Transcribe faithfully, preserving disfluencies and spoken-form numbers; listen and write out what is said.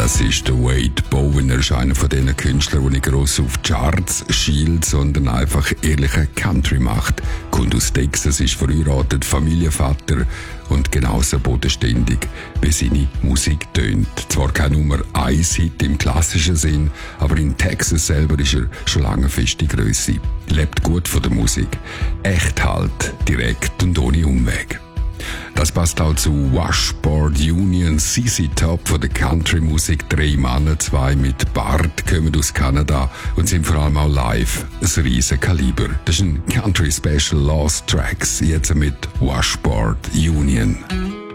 Das ist der Wade Bowen. Er ist einer von diesen Künstlern, der nicht gross auf Charts schielt, sondern einfach ehrliche Country macht. Kommt aus Texas, ist verheiratet, Familienvater und genauso bodenständig, wie seine Musik tönt. Zwar kein Nummer eins Hit im klassischen Sinn, aber in Texas selber ist er schon lange feste Grösse. Lebt gut von der Musik. Echt halt, direkt und ohne Umweg. Das passt auch zu Washboard Union, C C Top von der Country-Musik. Drei Männer, zwei mit Bart, kommen aus Kanada und sind vor allem auch live ein riesen Kaliber. Das ist ein Country Special Lost Tracks, jetzt mit Washboard Union.